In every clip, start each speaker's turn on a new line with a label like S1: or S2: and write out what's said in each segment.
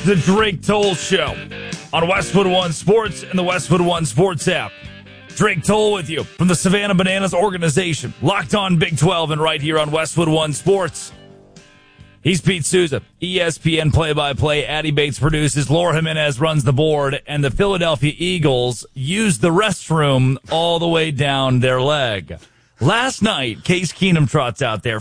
S1: The Drake Toll Show on Westwood One Sports and the Westwood One Sports app. Drake Toll with you from the Savannah Bananas organization. Locked on Big 12 and right here on Westwood One Sports. He's Pete Souza, ESPN play-by-play. Addie Bates produces. Laura Jimenez runs the board. And the Philadelphia Eagles use the restroom all the way down their leg. Last night, Case Keenum trots out there.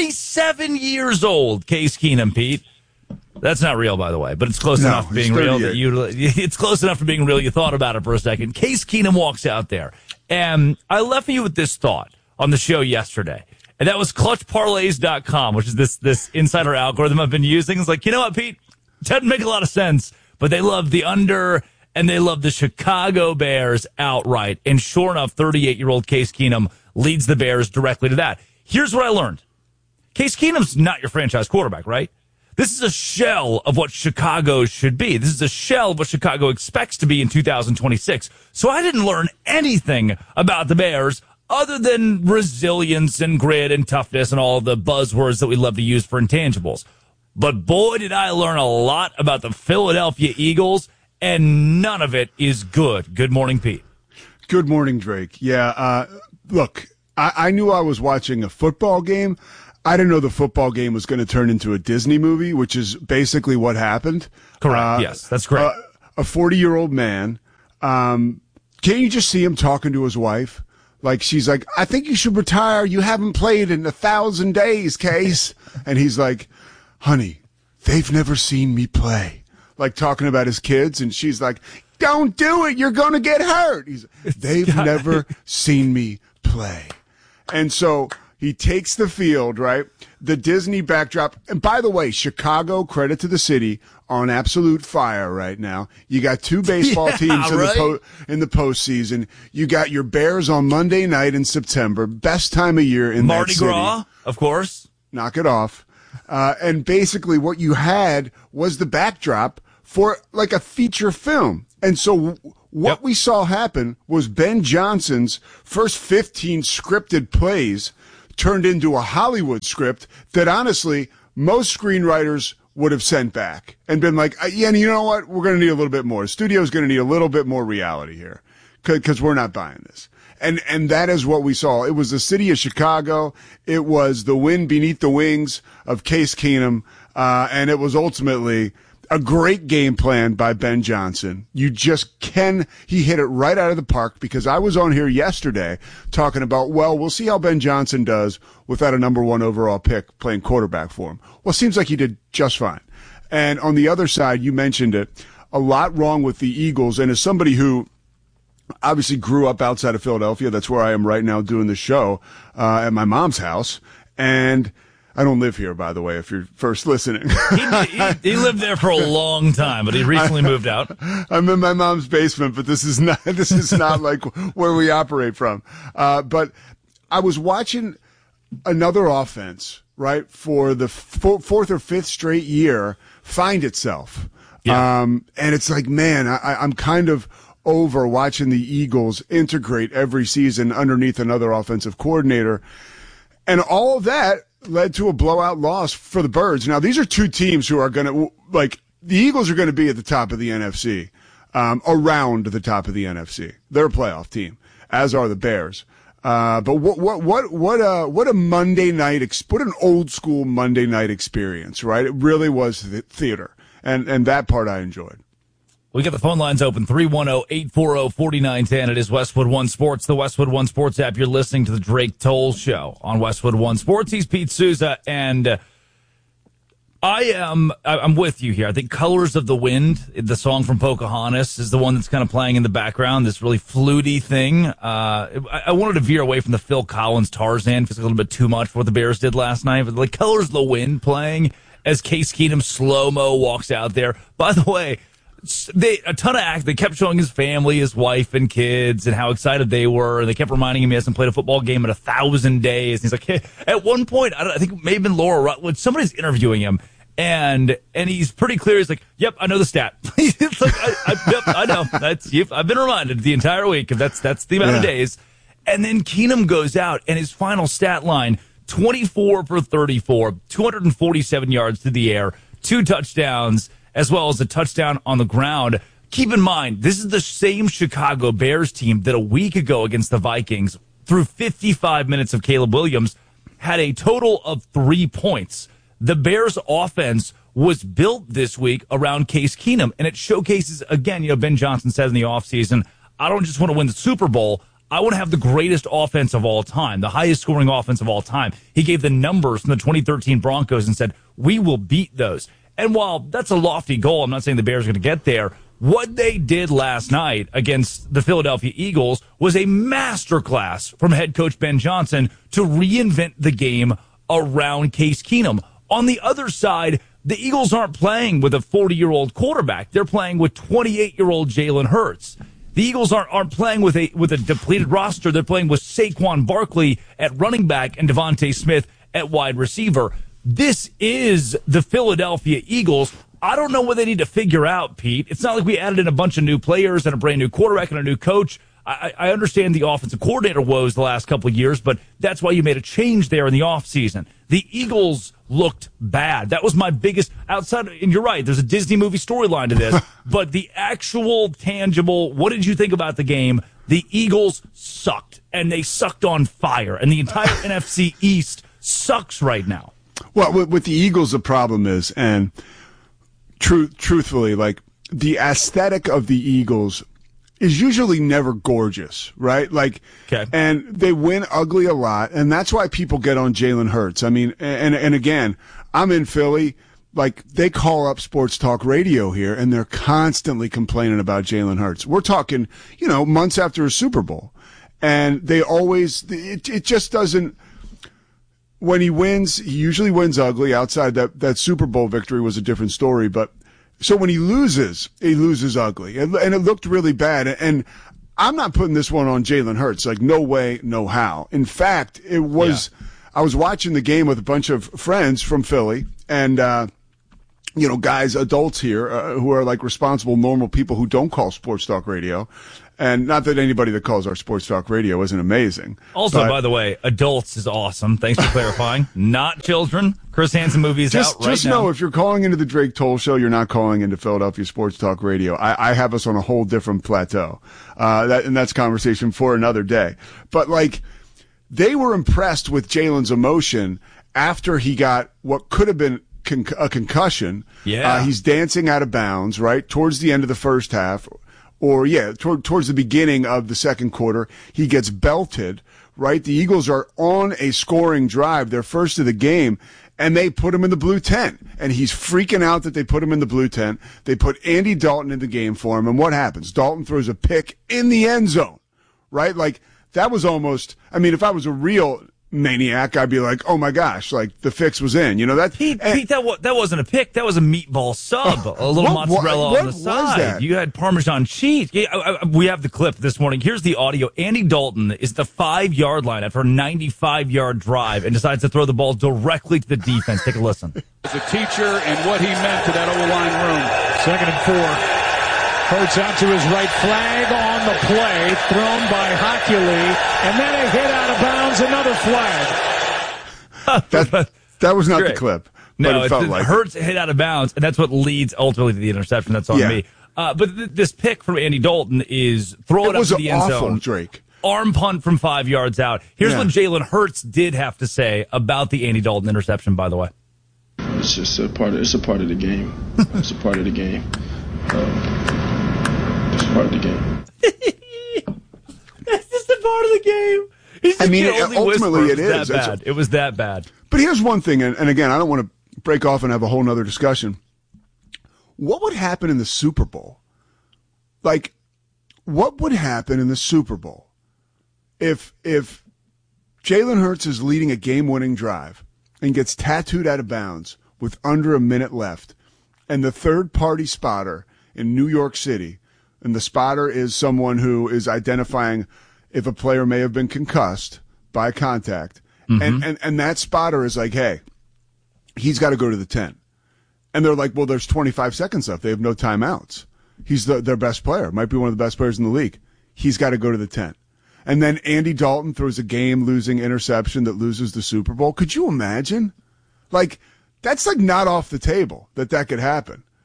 S1: 47 years old, Case Keenum, Pete. That's not real, by the way, but it's close enough for being real that it's close enough for being real. You thought about it for a second. Case Keenum walks out there, and I left you with this thought on the show yesterday, and that was clutchparlays.com, which is this insider algorithm I've been using. It's like, you know what, Pete? It doesn't make a lot of sense, but they love the under, and they love the Chicago Bears outright. And sure enough, 38-year-old Case Keenum leads the Bears directly to that. Here's what I learned. Case Keenum's not your franchise quarterback, right? This is a shell of what Chicago should be. This is a shell of what Chicago expects to be in 2026. So I didn't learn anything about the Bears other than resilience and grit and toughness and all the buzzwords that we love to use for intangibles. But boy, did I learn a lot about the Philadelphia Eagles, and none of it is good. Good morning, Pete.
S2: Good morning, Drake. Yeah, look, I knew I was watching a football game. I didn't know the football game was going to turn into a Disney movie, which is basically what happened.
S1: Correct. Yes, that's correct.
S2: A 40-year-old man. Can't you just see him talking to his wife? Like, she's like, I think you should retire. You haven't played in 1,000 days, Case. And he's like, honey, they've never seen me play. Like, talking about his kids. And she's like, don't do it. You're going to get hurt. They've never seen me play. And so he takes the field, right? The Disney backdrop. And by the way, Chicago, credit to the city, on absolute fire right now. You got two baseball teams in the postseason. You got your Bears on Monday night in September. Best time of year in
S1: Mardi
S2: that city.
S1: Gras, of course.
S2: Knock it off. And basically what you had was the backdrop for like a feature film. And so what we saw happen was Ben Johnson's first 15 scripted plays turned into a Hollywood script that honestly most screenwriters would have sent back and been like, yeah, you know what? We're going to need a little bit more. The studio's going to need a little bit more reality here because we're not buying this. And that is what we saw. It was the city of Chicago. It was the wind beneath the wings of Case Keenum. And it was ultimately a great game plan by Ben Johnson. He hit it right out of the park because I was on here yesterday talking about, well, we'll see how Ben Johnson does without a number 1 overall pick playing quarterback for him. Well, it seems like he did just fine. And on the other side, you mentioned it, a lot wrong with the Eagles. And as somebody who obviously grew up outside of Philadelphia, that's where I am right now doing the show, at my mom's house. And I don't live here, by the way, if you're first listening.
S1: He lived there for a long time, but he recently moved out.
S2: I'm in my mom's basement, but this is not like where we operate from. But I was watching another offense, right, for the fourth or fifth straight year find itself. Yeah. And it's like, man, I'm kind of over watching the Eagles integrate every season underneath another offensive coordinator. And all of that led to a blowout loss for the Birds. Now, these are two teams who are going to, like, the Eagles are going to be at the top of the NFC, around the top of the NFC. They're a playoff team, as are the Bears. But what a Monday night, what an old school Monday night experience, right? It really was theater. And that part I enjoyed.
S1: We got the phone lines open, 310-840-4910. It is Westwood One Sports, the Westwood One Sports app. You're listening to the Drake Toll Show on Westwood One Sports. He's Pete Souza, and I'm with you here. I think Colors of the Wind, the song from Pocahontas, is the one that's kind of playing in the background, this really fluty thing. I wanted to veer away from the Phil Collins Tarzan. It feels like a little bit too much for what the Bears did last night. But like Colors of the Wind playing as Case Keenum slow-mo walks out there. By the way, they kept showing his family, his wife and kids, and how excited they were. And they kept reminding him he hasn't played a football game in 1,000 days. And he's like, hey, at one point, I think it may have been Laura Rutledge, somebody's interviewing him, and he's pretty clear. He's like, yep, I know the stat. It's like, yep, I know. I've been reminded the entire week. That's the amount of days. And then Keenum goes out, and his final stat line, 24 for 34, 247 yards through the air, 2 touchdowns. as well as a touchdown on the ground. Keep in mind, this is the same Chicago Bears team that a week ago against the Vikings, through 55 minutes of Caleb Williams, had a total of 3 points. The Bears offense was built this week around Case Keenum, and it showcases, again, Ben Johnson said in the offseason, I don't just want to win the Super Bowl. I want to have the greatest offense of all time, the highest scoring offense of all time. He gave the numbers from the 2013 Broncos and said, we will beat those. And while that's a lofty goal, I'm not saying the Bears are going to get there. What they did last night against the Philadelphia Eagles was a masterclass from head coach Ben Johnson to reinvent the game around Case Keenum. On the other side, the Eagles aren't playing with a 40-year-old quarterback. They're playing with 28-year-old Jalen Hurts. The Eagles aren't playing with a depleted roster. They're playing with Saquon Barkley at running back and Devontae Smith at wide receiver. This is the Philadelphia Eagles. I don't know what they need to figure out, Pete. It's not like we added in a bunch of new players and a brand new quarterback and a new coach. I understand the offensive coordinator woes the last couple of years, but that's why you made a change there in the offseason. The Eagles looked bad. That was my biggest outside. And you're right. There's a Disney movie storyline to this, but the actual tangible, what did you think about the game? The Eagles sucked, and they sucked on fire, and the entire NFC East sucks right now.
S2: Well, with the Eagles, the problem is, and truthfully, like the aesthetic of the Eagles is usually never gorgeous, right? Like, okay. And they win ugly a lot, and that's why people get on Jalen Hurts. I mean, and again, I'm in Philly. Like, they call up sports talk radio here, and they're constantly complaining about Jalen Hurts. We're talking, months after a Super Bowl, and they always, it just doesn't. When he wins, he usually wins ugly. Outside that Super Bowl victory was a different story, but. So when he loses ugly. And it looked really bad. And I'm not putting this one on Jalen Hurts. Like, no way, no how. In fact, it was, I was watching the game with a bunch of friends from Philly and, guys, adults here who are like responsible, normal people who don't call sports talk radio. And not that anybody that calls our sports talk radio isn't amazing.
S1: Also, by the way, adults is awesome. Thanks for clarifying. Not children. Chris Hansen movie is out right now. Just
S2: know, if you're calling into the Drake Toll Show, you're not calling into Philadelphia Sports Talk Radio. I have us on a whole different plateau. And that's conversation for another day. But, like, they were impressed with Jalen's emotion after he got what could have been a concussion.
S1: Yeah.
S2: He's dancing out of bounds, right, towards the end of the first half. Or, towards the beginning of the second quarter, he gets belted, right? The Eagles are on a scoring drive, their first of the game, and they put him in the blue tent. And he's freaking out that they put him in the blue tent. They put Andy Dalton in the game for him, and what happens? Dalton throws a pick in the end zone, right? Like, that was almost, I mean, if I was a real maniac, I'd be like, oh my gosh, like the fix was in,
S1: Pete, that wasn't a pick, that was a meatball sub, a little mozzarella on the side.
S2: That?
S1: You had Parmesan cheese. We have the clip this morning. Here's the audio. Andy Dalton is the 5-yard line after a 95-yard drive and decides to throw the ball directly to the defense. Take a listen.
S3: As a teacher and what he meant to that O-line room. 2nd and 4. Hurts out to his right, flag on the play, thrown by Hockley, and then a hit out of bounds, another flag.
S2: That was not the clip.
S1: No,
S2: it felt like
S1: Hurts hit out of bounds, and that's what leads ultimately to the interception. That's on me. But this pick from Andy Dalton is throw it up to the end zone.
S2: Drake.
S1: Arm punt from 5 yards out. Here's what Jalen Hurts did have to say about the Andy Dalton interception, by the way.
S4: It's just a part of the game. It's a part of the game. It's part of the game.
S1: That's just a part of the game.
S2: Ultimately it is.
S1: It was that bad.
S2: But here's one thing, and again, I don't want to break off and have a whole nother discussion. What would happen in the Super Bowl? Like, what would happen in the Super Bowl if Jalen Hurts is leading a game-winning drive and gets tattooed out of bounds with under a minute left, and the third-party spotter in New York City, and the spotter is someone who is identifying if a player may have been concussed by contact, and that spotter is like, hey, he's got to go to the tent. And they're like, well, there's 25 seconds left. They have no timeouts. He's their best player, might be one of the best players in the league. He's got to go to the tent. And then Andy Dalton throws a game-losing interception that loses the Super Bowl. Could you imagine? Like, that's like not off the table that could happen.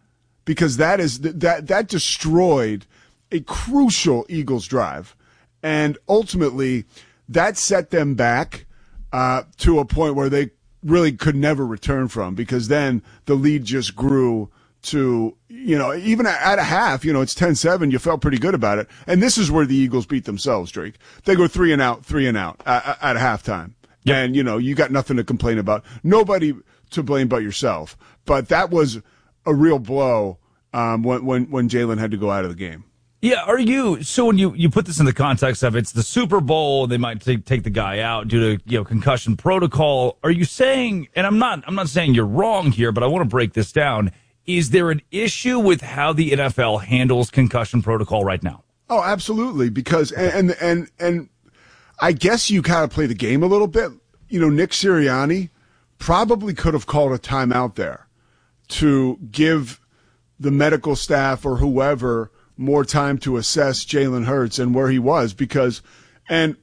S2: because that destroyed a crucial Eagles drive. And ultimately, that set them back to a point where they really could never return from, because then the lead just grew to, even at a half, it's 10-7, you felt pretty good about it. And this is where the Eagles beat themselves, Drake. They go 3 and out at halftime. Yep. And, you got nothing to complain about. Nobody to blame but yourself. But that was a real blow when Jalen had to go out of the game.
S1: Yeah, so when you put this in the context of it's the Super Bowl, they might take the guy out due to, concussion protocol. Are you saying, and I'm not saying you're wrong here, but I want to break this down. Is there an issue with how the NFL handles concussion protocol right now?
S2: Oh, absolutely. Because, and I guess you kind of play the game a little bit. Nick Sirianni probably could have called a timeout there to give the medical staff or whoever more time to assess Jalen Hurts and where he was, because, ESPN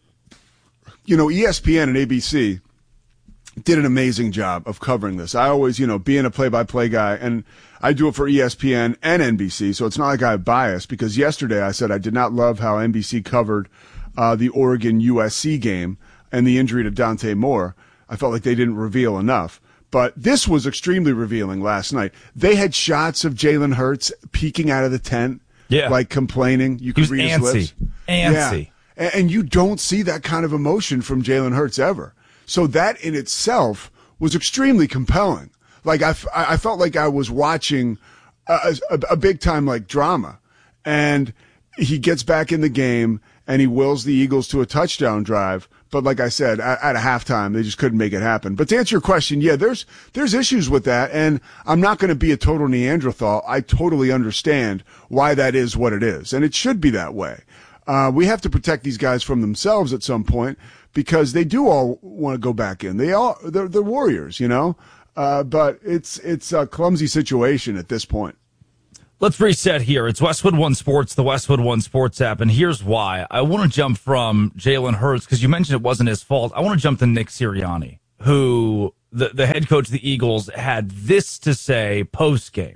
S2: and ABC did an amazing job of covering this. I always, being a play-by-play guy, and I do it for ESPN and NBC, so it's not like I have bias, because yesterday I said I did not love how NBC covered the Oregon-USC game and the injury to Dante Moore. I felt like they didn't reveal enough. But this was extremely revealing last night. They had shots of Jalen Hurts peeking out of the tent, like complaining. You could read his lips.
S1: Antsy.
S2: Yeah. And you don't see that kind of emotion from Jalen Hurts ever. So that in itself was extremely compelling. Like I felt like I was watching a big time like drama. And he gets back in the game and he wills the Eagles to a touchdown drive. But like I said, at a halftime, they just couldn't make it happen. But to answer your question, yeah, there's issues with that. And I'm not going to be a total Neanderthal. I totally understand why that is what it is. And it should be that way. We have to protect these guys from themselves at some point, because they do all want to go back in. They're warriors, but it's a clumsy situation at this point.
S1: Let's reset here. It's Westwood One Sports, the Westwood One Sports app, and here's why. I want to jump from Jalen Hurts, because you mentioned it wasn't his fault. I want to jump to Nick Sirianni, who, the head coach of the Eagles, had this to say post-game.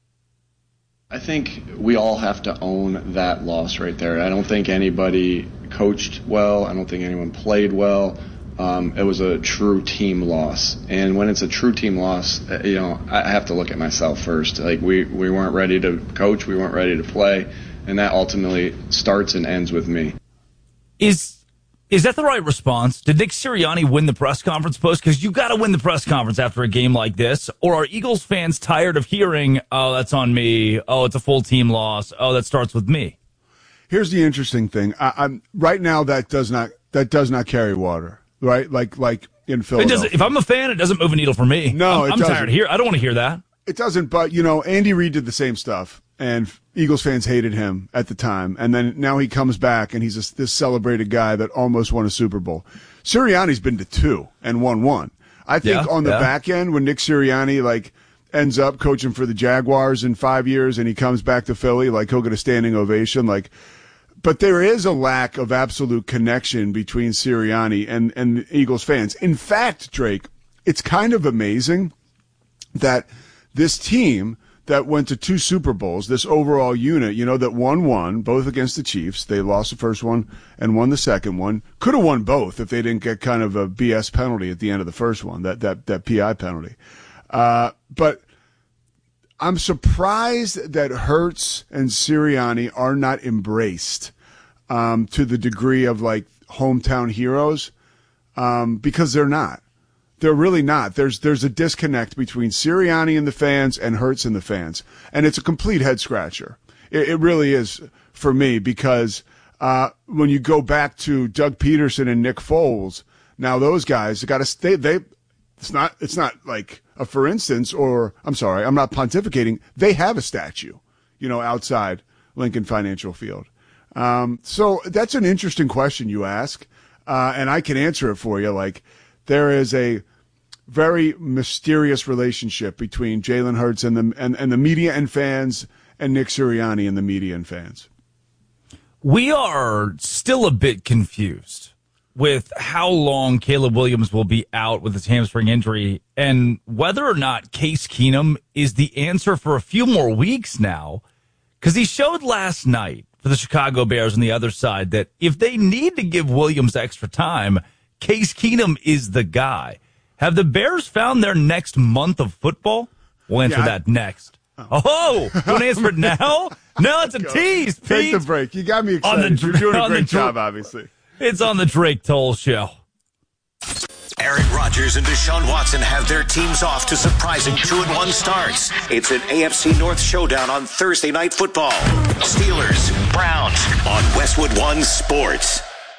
S4: I think we all have to own that loss right there. I don't think anybody coached well. I don't think anyone played well. It was a true team loss. And when it's a true team loss, I have to look at myself first. Like, we weren't ready to coach. We weren't ready to play. And that ultimately starts and ends with me.
S1: Is that the right response? Did Nick Sirianni win the press conference post? Because you got to win the press conference after a game like this. Or are Eagles fans tired of hearing, oh, that's on me. Oh, it's a full team loss. Oh, that starts with me.
S2: Here's the interesting thing. I'm right now, that does not carry water. Right, like in Philadelphia.
S1: If I'm a fan, it doesn't move a needle for me.
S2: No,
S1: I'm tired of I don't want to hear that.
S2: It doesn't. But Andy Reid did the same stuff, and Eagles fans hated him at the time. And then now he comes back, and he's this celebrated guy that almost won a Super Bowl. Sirianni's been to 2 and won 1. I think on the back end, when Nick Sirianni ends up coaching for the Jaguars in 5 years, and he comes back to Philly, he'll get a standing ovation, But there is a lack of absolute connection between Sirianni and Eagles fans. In fact, Drake, it's kind of amazing that this team that went to 2 Super Bowls, this overall unit, that won both against the Chiefs. They lost the first one and won the second one. Could have won both if they didn't get kind of a BS penalty at the end of the first one, that PI penalty. But I'm surprised that Hurts and Sirianni are not embraced to the degree of hometown heroes, because they're not. They're really not. There's a disconnect between Sirianni and the fans and Hurts and the fans, and it's a complete head scratcher. It really is for me, because when you go back to Doug Peterson and Nick Foles, now those guys got to stay. It's not like a for instance, or I'm sorry, I'm not pontificating. They have a statue, outside Lincoln Financial Field. So that's an interesting question you ask, and I can answer it for you. There is a very mysterious relationship between Jalen Hurts and the media and fans, and Nick Sirianni and the media and fans.
S1: We are still a bit confused with how long Caleb Williams will be out with his hamstring injury and whether or not Case Keenum is the answer for a few more weeks now, because he showed last night for the Chicago Bears on the other side that if they need to give Williams extra time, Case Keenum is the guy. Have the Bears found their next month of football? We'll answer that next. Oh, you want to answer it now? No, it's a tease, Pete.
S2: Take the break. You got me excited. You're doing a great job, obviously.
S1: It's on the Drake Toll Show.
S5: Aaron Rodgers and Deshaun Watson have their teams off to surprising 2-1 starts. It's an AFC North showdown on Thursday Night Football. Steelers, Browns on Westwood One Sports.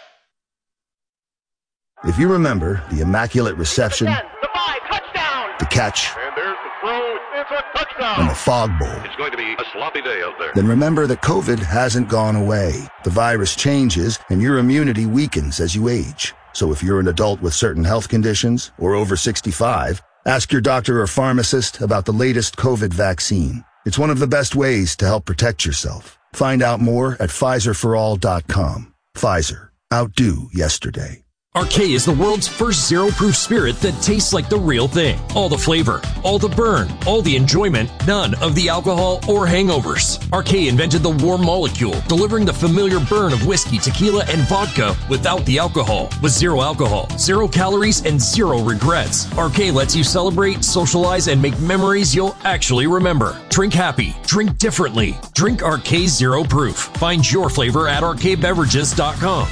S6: If you remember the immaculate reception, the catch,
S7: and there's the throw. It's a touchdown.
S6: and the fog bowl,
S7: It's going to be a sloppy day out there.
S6: then remember that COVID hasn't gone away. The virus changes and your immunity weakens as you age. So if you're an adult with certain health conditions or over 65, ask your doctor or pharmacist about the latest COVID vaccine. It's one of the best ways to help protect yourself. Find out more at PfizerForAll.com. Pfizer. Outdo yesterday.
S8: Arcade is the world's first zero-proof spirit that tastes like the real thing. All the flavor, all the burn, all the enjoyment, none of the alcohol or hangovers. Arcade invented the warm molecule, delivering the familiar burn of whiskey, tequila, and vodka without the alcohol. With zero alcohol, 0 calories, and 0 regrets. Arcade lets you celebrate, socialize, and make memories you'll actually remember. Drink happy. Drink differently. Drink Arcade Zero Proof. Find your flavor at arcadebeverages.com.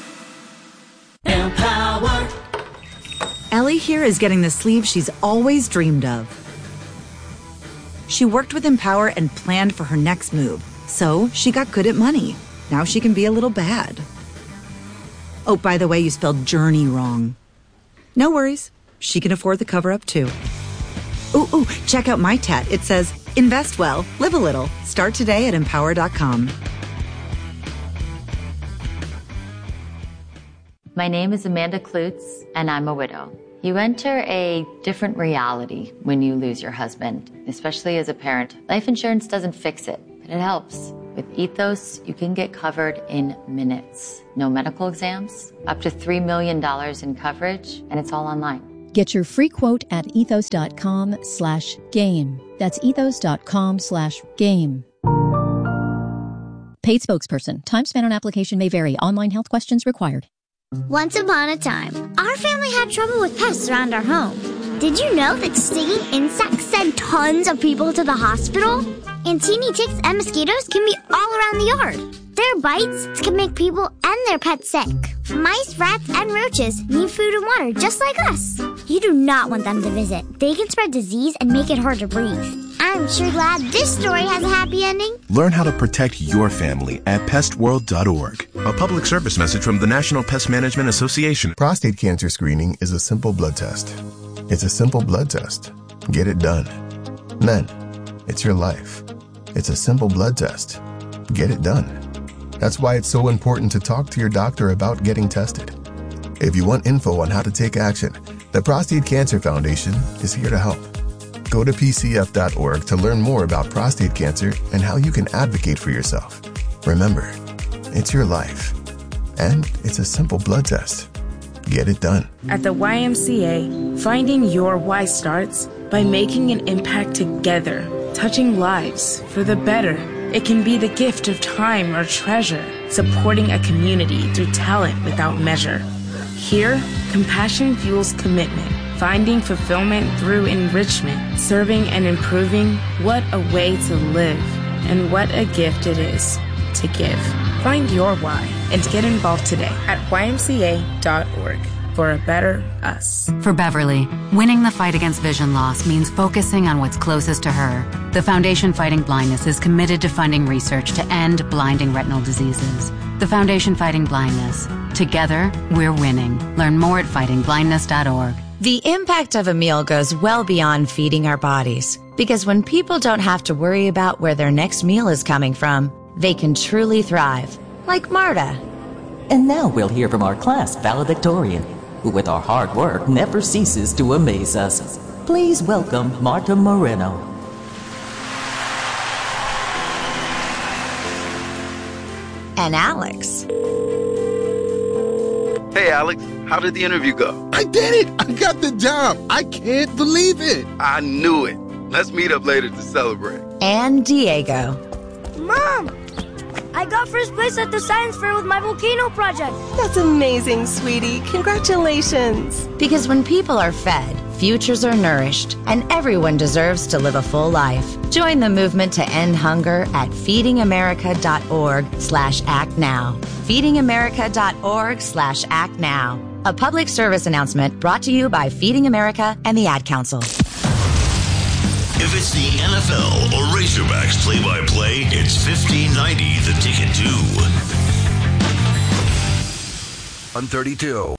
S9: Empower. Ellie here is getting the sleeve she's always dreamed of. She worked with Empower and planned for her next move, so she got good at money. Now she can be a little bad. Oh, by the way, you spelled journey wrong. No worries. She can afford the cover-up too. Ooh, check out my tat. It says, invest well, live a little. Start today at empower.com.
S10: My name is Amanda Klutz, and I'm a widow. You enter a different reality when you lose your husband, especially as a parent. Life insurance doesn't fix it, but it helps. With Ethos, you can get covered in minutes. No medical exams, up to $3 million in coverage, and it's all online.
S11: Get your free quote at ethos.com/game. That's ethos.com/game. Paid spokesperson. Time spent on application may vary. Online health questions required.
S12: Once upon a time, our family had trouble with pests around our home. Did you know that stinging insects send tons of people to the hospital? And teeny ticks and mosquitoes can be all around the yard. Their bites can make people and their pets sick. Mice, rats, and roaches need food and water just like us. You do not want them to visit. They can spread disease and make it hard to breathe. I'm sure glad this story has a happy ending.
S13: Learn how to protect your family at pestworld.org. A public service message from the National Pest Management Association.
S14: Prostate cancer screening is a simple blood test. It's a simple blood test. Get it done. Men, it's your life. It's a simple blood test. Get it done. That's why it's so important to talk to your doctor about getting tested. If you want info on how to take action, the Prostate Cancer Foundation is here to help. Go to pcf.org to learn more about prostate cancer and how you can advocate for yourself. Remember, it's your life. And it's a simple blood test. Get it done.
S15: At the YMCA, finding your why starts by making an impact together, touching lives for the better. It can be the gift of time or treasure, supporting a community through talent without measure. Here, compassion fuels commitment, finding fulfillment through enrichment, serving and improving. What a way to live, and what a gift it is to give. Find your why and get involved today at ymca.org for a better us.
S16: For Beverly, winning the fight against vision loss means focusing on what's closest to her. The Foundation Fighting Blindness is committed to funding research to end blinding retinal diseases. The Foundation Fighting Blindness. Together, we're winning. Learn more at fightingblindness.org.
S17: The impact of a meal goes well beyond feeding our bodies. Because when people don't have to worry about where their next meal is coming from, they can truly thrive. Like Marta.
S18: And now we'll hear from our class valedictorian, who with our hard work never ceases to amaze us. Please welcome Marta Moreno.
S17: And Alex.
S19: Hey, Alex, how did the interview go?
S20: I did it! I got the job! I can't believe it!
S19: I knew it. Let's meet up later to celebrate.
S17: And Diego.
S21: Mom! I got first place at the science fair with my volcano project.
S22: That's amazing, sweetie. Congratulations.
S17: Because when people are fed, futures are nourished, and everyone deserves to live a full life. Join the movement to end hunger at feedingamerica.org/actnow. feedingamerica.org/actnow. A public service announcement brought to you by Feeding America and the Ad Council.
S23: If it's the NFL or Razorbacks play-by-play, it's 1590 The Ticket too.
S6: 132.